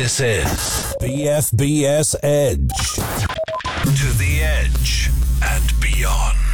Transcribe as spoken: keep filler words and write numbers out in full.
This is B F B S Edge. To the Edge and beyond.